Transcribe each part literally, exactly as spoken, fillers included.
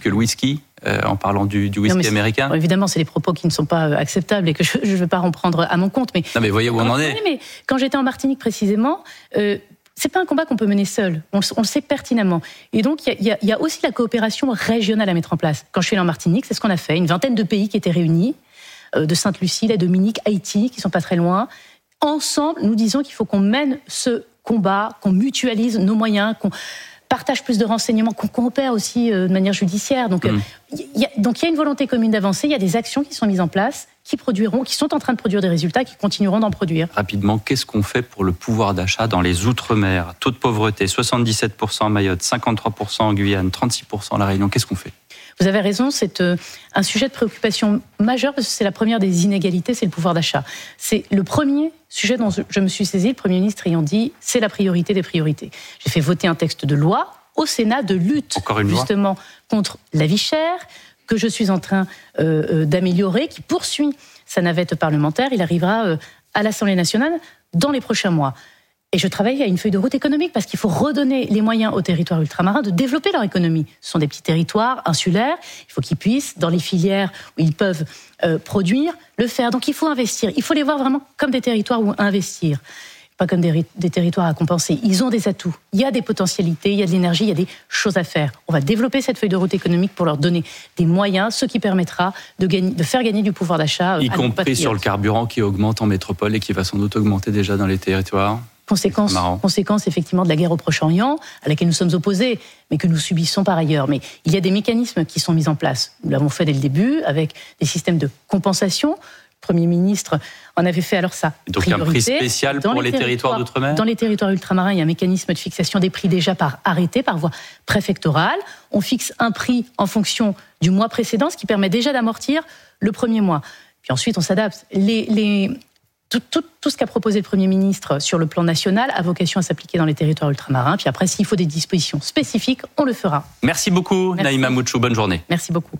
que le whisky, euh, en parlant du, du whisky non, américain. Bon, évidemment, c'est des propos qui ne sont pas acceptables et que je ne vais pas en prendre à mon compte. Mais, non, mais voyez où on en est. Mais quand j'étais en Martinique précisément, euh, c'est pas un combat qu'on peut mener seul. On, on le sait pertinemment. Et donc, il y, y, y a aussi la coopération régionale à mettre en place. Quand je suis allée en Martinique, c'est ce qu'on a fait. Une vingtaine de pays qui étaient réunis, euh, de Sainte-Lucie, la Dominique, Haïti, qui sont pas très loin. Ensemble, nous disons qu'il faut qu'on mène ce combat, qu'on mutualise nos moyens, qu'on partage plus de renseignements, qu'on coopère aussi euh, de manière judiciaire. Donc, mmh. euh, y a, donc, il y a une volonté commune d'avancer. Il y a des actions qui sont mises en place, qui produiront, qui sont en train de produire des résultats, qui continueront d'en produire. Rapidement, qu'est-ce qu'on fait pour le pouvoir d'achat dans les Outre-mer ? Taux de pauvreté, soixante-dix-sept pour cent à Mayotte, cinquante-trois pour cent en Guyane, trente-six pour cent à La Réunion. Qu'est-ce qu'on fait ? Vous avez raison, c'est euh, un sujet de préoccupation majeur parce que c'est la première des inégalités, c'est le pouvoir d'achat. C'est le premier sujet dont je me suis saisie, le Premier ministre ayant dit c'est la priorité des priorités. J'ai fait voter un texte de loi au Sénat de lutte justement contre la vie chère, que je suis en train euh, euh, d'améliorer, qui poursuit sa navette parlementaire. Il arrivera euh, à l'Assemblée nationale dans les prochains mois. Et je travaille à une feuille de route économique parce qu'il faut redonner les moyens aux territoires ultramarins de développer leur économie. Ce sont des petits territoires insulaires. Il faut qu'ils puissent, dans les filières où ils peuvent euh, produire, le faire. Donc il faut investir. Il faut les voir vraiment comme des territoires où investir. Pas comme des, des territoires à compenser. Ils ont des atouts. Il y a des potentialités, il y a de l'énergie, il y a des choses à faire. On va développer cette feuille de route économique pour leur donner des moyens, ce qui permettra de, gagner, de faire gagner du pouvoir d'achat. Y compris sur le carburant qui augmente en métropole et qui va sans doute augmenter déjà dans les territoires. Conséquence, conséquence effectivement de la guerre au Proche-Orient, à laquelle nous sommes opposés, mais que nous subissons par ailleurs. Mais il y a des mécanismes qui sont mis en place. Nous l'avons fait dès le début, avec des systèmes de compensation. Le Premier ministre en avait fait alors ça. Donc priorité. Un prix spécial pour les, les territoires, territoires d'outre-mer ? Dans les territoires ultramarins, il y a un mécanisme de fixation des prix déjà par arrêté, par voie préfectorale. On fixe un prix en fonction du mois précédent, ce qui permet déjà d'amortir le premier mois. Puis ensuite, on s'adapte. Les... les Tout, tout, tout ce qu'a proposé le Premier ministre sur le plan national a vocation à s'appliquer dans les territoires ultramarins. Puis après, s'il faut des dispositions spécifiques, on le fera. Merci beaucoup, merci. Naïma Moutchou. Bonne journée. Merci beaucoup.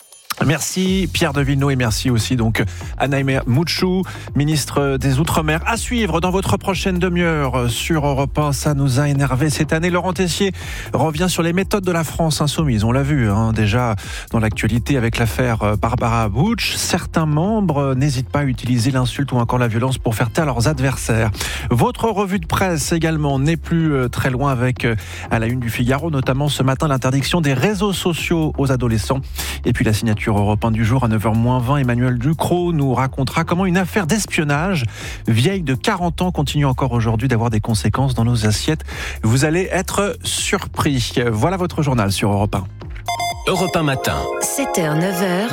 Merci Pierre de Villeneuve et merci aussi donc à Naïma Moutchou, ministre des Outre-mer. À suivre dans votre prochaine demi-heure sur Europe un, ça nous a énervé cette année. Laurent Tessier revient sur les méthodes de la France insoumise. On l'a vu hein, déjà dans l'actualité avec l'affaire Barbara Butch. Certains membres n'hésitent pas à utiliser l'insulte ou encore la violence pour faire taire leurs adversaires. Votre revue de presse également n'est plus très loin avec à la une du Figaro, notamment ce matin l'interdiction des réseaux sociaux aux adolescents. Et puis la signature Europe un du jour à neuf heures moins vingt, Emmanuel Ducrot nous racontera comment une affaire d'espionnage vieille de quarante ans continue encore aujourd'hui d'avoir des conséquences dans nos assiettes. Vous allez être surpris. Voilà votre journal sur Europe un. Europe un matin. sept heures neuf heures.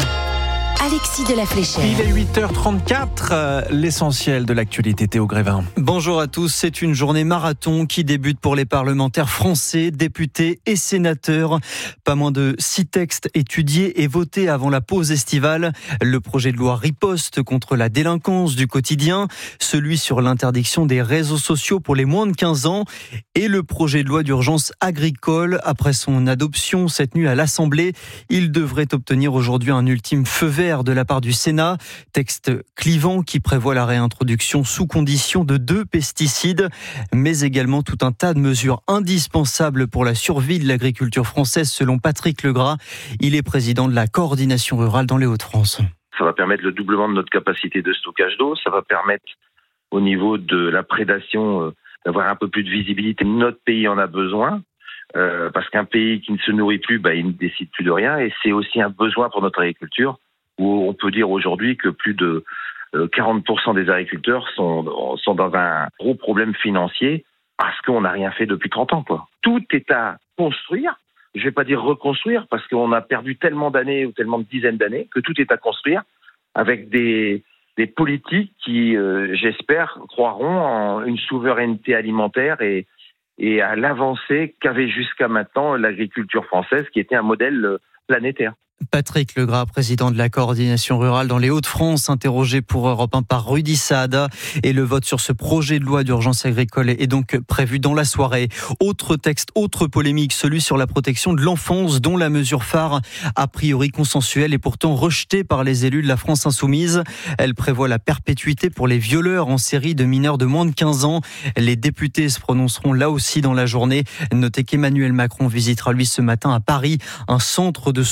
Alexis de la Fléchère. Il est huit heures trente-quatre, euh, l'essentiel de l'actualité, Théo Grévin. Bonjour à tous, c'est une journée marathon qui débute pour les parlementaires français, députés et sénateurs. Pas moins de six textes étudiés et votés avant la pause estivale. Le projet de loi riposte contre la délinquance du quotidien, celui sur l'interdiction des réseaux sociaux pour les moins de quinze ans et le projet de loi d'urgence agricole. Après son adoption cette nuit à l'Assemblée, il devrait obtenir aujourd'hui un ultime feu vert de la part du Sénat, texte clivant qui prévoit la réintroduction sous condition de deux pesticides, mais également tout un tas de mesures indispensables pour la survie de l'agriculture française selon Patrick Legras. Il est président de la coordination rurale dans les Hauts-de-France. Ça va permettre le doublement de notre capacité de stockage d'eau, ça va permettre au niveau de la prédation d'avoir un peu plus de visibilité. Notre pays en a besoin. Euh, parce qu'un pays qui ne se nourrit plus, bah, il ne décide plus de rien, et c'est aussi un besoin pour notre agriculture, où on peut dire aujourd'hui que plus de quarante pour cent des agriculteurs sont, sont dans un gros problème financier parce qu'on n'a rien fait depuis trente ans, quoi. Tout est à construire, je ne vais pas dire reconstruire, parce qu'on a perdu tellement d'années ou tellement de dizaines d'années que tout est à construire avec des, des politiques qui, euh, j'espère, croiront en une souveraineté alimentaire et et à l'avancée qu'avait jusqu'à maintenant l'agriculture française, qui était un modèle planétaire. Patrick Legras, président de la coordination rurale dans les Hauts-de-France, interrogé pour Europe un par Rudy Saada. Et le vote sur ce projet de loi d'urgence agricole est donc prévu dans la soirée. Autre texte, autre polémique, celui sur la protection de l'enfance, dont la mesure phare, a priori consensuelle, est pourtant rejetée par les élus de la France insoumise. Elle prévoit la perpétuité pour les violeurs en série de mineurs de moins de quinze ans. Les députés se prononceront là aussi dans la journée. Notez qu'Emmanuel Macron visitera lui ce matin à Paris un centre